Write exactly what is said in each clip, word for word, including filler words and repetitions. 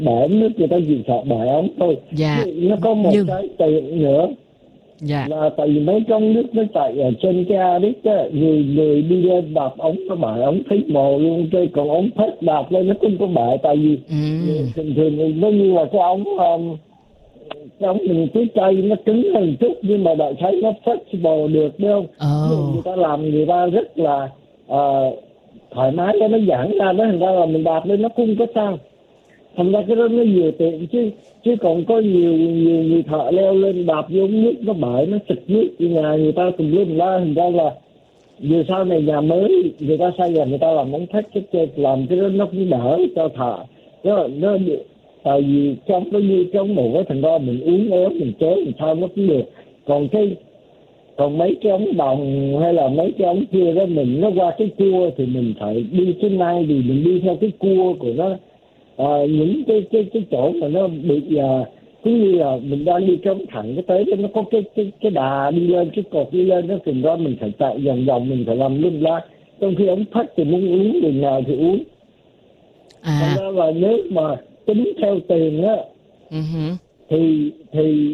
bể nước người ta chỉ sợ bể ống thôi. Dạ. Nó có một Nhưng... cái tiện nữa. Dạ. Là tại vì mấy trong nước nó chạy ở trên cái Aric á, người người đi lên đạp ống nó bể ống thấy mồ luôn chơi, còn ống phết đạp lên nó không có bể, tại vì ừ. thường thường nó như là cái ống um, cái ống mình cái cây nó cứng hơn chút, nhưng mà đại thấy nó flexible được đúng không? Oh. Người ta làm người ta rất là uh, thoải mái cho nó giãn ra đó, thành ra là mình đạp lên nó không có sao. Thành ra cái đó nó vừa tiện, chứ chứ còn có nhiều nhiều người thợ leo lên đạp vô nước nó bể, nó xịt nước thì nhà người ta tùm lum la. Thành ra là vừa sau này nhà mới người ta xây rồi người ta làm ống thép cái trên, làm cái đó nó cũng đỡ cho thợ. Nó nó tại vì trong nó như trong một cái, thành ra mình uống ớt mình chế mình sao nó cũng được. Còn cái còn mấy cái ống đồng hay là mấy cái ống kia đó, mình nó qua cái cua thì mình phải đi trên nay thì mình đi theo cái cua của nó. À, những cái cái cái chỗ mà nó bị à, cứ như là mình đang đi trong thẳng cái tới nó có cái cái cái đà đi lên, cái cột đi lên, nó thành ra mình phải chạy vòng vòng, mình phải làm lum la. Trong khi ống thắt thì muốn uống đường nào thì uống. À. Thành ra là nếu mà tính theo tiền á, uh-huh. thì thì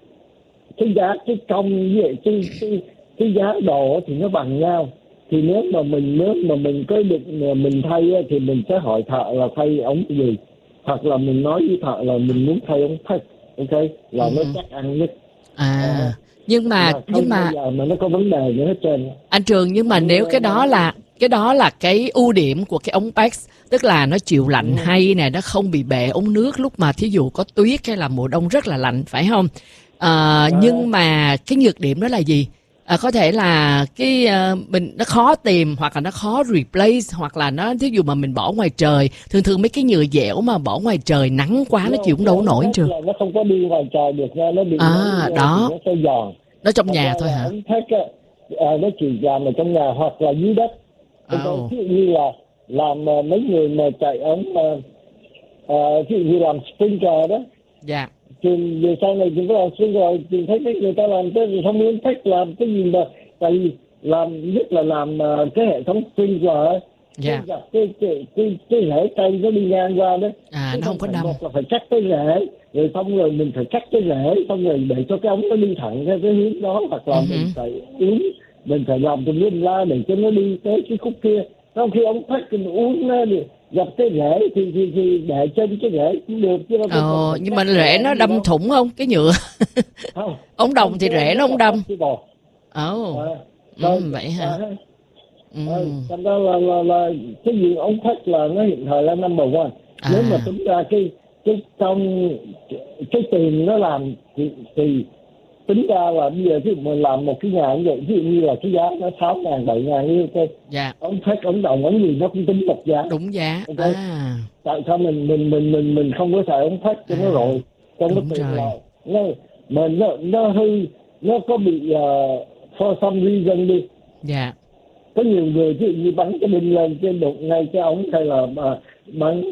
cái giá cái công với cái cái cái giá đồ thì nó bằng nhau. Thì nếu mà mình nếu mà mình có được mình thay thì mình sẽ hỏi thợ là thay ống gì, hoặc là mình nói với thợ là mình muốn thay ống thép, ok, là ừ. nó chắc ăn nhất. À, à nhưng mà nhưng mà mà nó có vấn đề nữa hết trơn. Anh Trường, nhưng mà nếu cái đó là cái đó là cái ưu điểm của cái ống Pex, tức là nó chịu lạnh ừ. hay nè, nó không bị bể ống nước lúc mà thí dụ có tuyết hay là mùa đông rất là lạnh, phải không? À, à. Nhưng mà cái nhược điểm đó là gì? À, có thể là cái uh, mình nó khó tìm, hoặc là nó khó replace, hoặc là nó thí dụ mà mình bỏ ngoài trời, thường thường mấy cái nhựa dẻo mà bỏ ngoài trời nắng quá nó, nó chịu không đâu nổi Trường. Nó không có đi ngoài trời được nha, nó bị à, nó, đó nó sẽ giòn. Nó trong nhà thôi hả? Thách á, à, nó chỉ làm ở trong nhà hoặc là dưới đất. Oh. Ví dụ như là làm uh, mấy người mà chạy ống uh, uh, ví dụ như làm sprinkler đó. Dạ. Yeah. Thì về sau này chúng ta làm xuyên rồi thì thấy mấy người ta làm cái gì không muốn thích làm cái gì mà, tại vì làm nhất là làm uh, cái hệ thống sprinkler ấy. Dạ. Cái cái cái cái, cái rễ cây nó đi ngang qua đó. À, nó không có đâm. Một là phải cắt cái rễ, rồi xong rồi mình phải cắt cái rễ, xong rồi để cho cái ống nó đi thẳng theo cái hướng đó, hoặc là uh-huh. mình phải uống, mình phải làm tùm lum la để cho nó đi tới cái khúc kia. Trong khi ống thắt mình uống nó đi gặp cái rễ thì thì thì để trên cái rễ cũng được chứ. Ờ, nhưng mà rễ nó đâm đó. Thủng không cái nhựa? Không. Ống đồng thì rễ nó không đâm. Ồ. À, ừ, vậy hả? À, ừ. Thành ra là, là là cái gì ống thắt là nó hiện thời là number one. À. Nếu mà tính ra cái cái trong cái tiền nó làm thì, thì tính ra là bây giờ thì mình làm một cái nhà như vậy, ví dụ như là cái giá nó sáu ngàn, bảy ngàn như thế. Dạ. Ống thép, ống đồng, ống gì nó cũng tính một giá. Đúng giá. Okay. À. Tại sao mình mình mình mình mình không có xài ống thép cho à. nó rồi, cho nó tiện lợi. Nó mà nó nó hư, nó có bị uh, for some reason đi. Dạ. Có nhiều người ví dụ như bắn cái đinh lên trên đụng ngay cái ống, hay là uh, bắn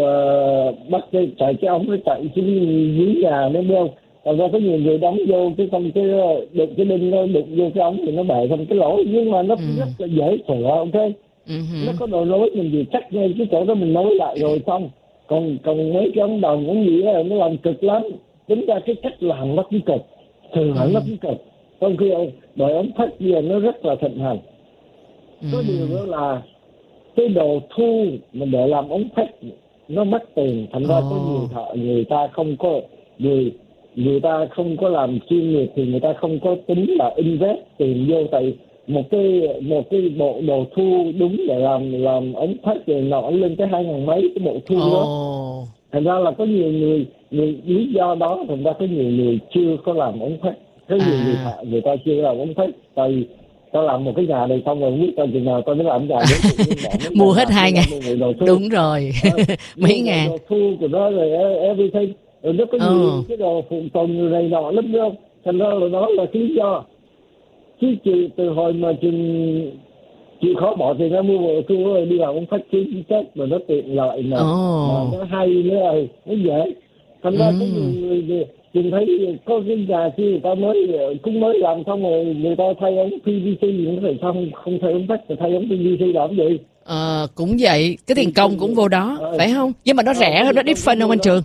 uh, bắt cái chạy cái ống nó chạy xuống dưới nhà nó đâu. Còn ra có nhiều người đóng vô cái xong cái đụng cái đinh nó đụng vô cái ống thì nó bể thành cái lỗ, nhưng mà nó ừ. rất là dễ sửa, ok. Uh-huh. Nó có đồ nối mình gì chắc ngay cái chỗ đó mình nối lại rồi xong. Còn còn mấy cái ống đồng ống gì đó nó làm cực lắm. Tính ra cái cách làm nó cũng cực, thường uh-huh. nó cũng cực. Trong khi đội ống thép giờ nó rất là thịnh hành. Uh-huh. Có điều đó là cái đồ thu mình để làm ống thép nó mất tiền, thành ra uh-huh. có nhiều thợ người ta không có người người ta không có làm chuyên nghiệp thì người ta không có tính là invest tiền vô, tại một cái một cái bộ đồ thu đúng để làm làm ống thép rồi nọ lên tới hai ngàn mấy cái bộ thu oh. đó. Thành ra là có nhiều người, người lý do đó thành ra có nhiều người chưa có làm ống thép, có nhiều à. người thợ người ta chưa làm ống thép, tại vì tao làm một cái nhà này xong rồi biết tao chừng nào tao mới làm nhà đến mua hết hai ngàn. Đúng rồi. Mấy ngàn đồ thu của nó rồi everything. Rồi nó có nhiều ừ. cái đồ phụ tùng này nọ lắm đâu. Thành ra là đó là cái lý do. Chứ chị từ hồi mà chừng chị khó bỏ tiền ra mua bộ thu rồi đi làm ống thép chính chất mà nó tiện lợi mà, oh. mà nó hay nữa rồi, nó dễ. Thành ra ừ. có nhiều người chừng thấy có cái nhà kia người ta mới cũng mới làm xong rồi người ta thay ống pê vê xê, người ta phải không không thay ống thép, thay ống pê vê xê làm gì? Ờ, cũng vậy, cái tiền công cũng vô đó, à, phải không? Nhưng mà nó rẻ hơn, nó different không anh Trường?